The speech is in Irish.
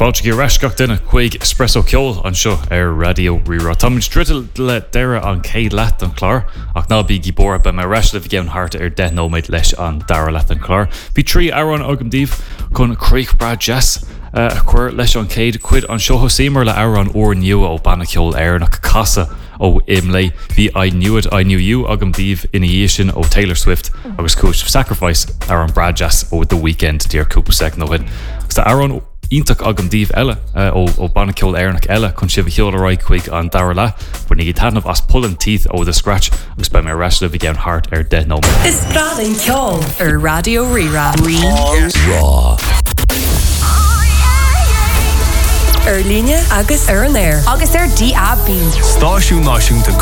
Fáilte go reisceach duine chuig espresso ceol an seo radio rirá. Tá muid dritil le deire an céad leat an chlár ach ná bí gibór be mar reis le bhí gceann hart 10 nóméid leis an dara leat an chlár. Bhí trí áran agamdíobh chun Craig Brad Jess a chuir leis an céad cuid an seo hosaímar le áran ó nua ó banna ceol nach casa ó imlé. Bhí I Knew You agamdíobh ina dhé sin ó Taylor Swift agus Coach of Sacrifice ar an Brad Jess ó The Weekend dear cúpa sec nóhin. Agus tá áran ítach agamdíobh eile ó banna ceol airnach eile chun sibh cheol ará chuig an dara le bud ní tanmh as pulling teeth ó the scratch agus ba mar reis le bhí gceann hart 10 nóméid. Is Bradin ceol ar Radio Rira. Raw. Líne agus ar an air. Agus ar DAB. Stáisiún náisiúnta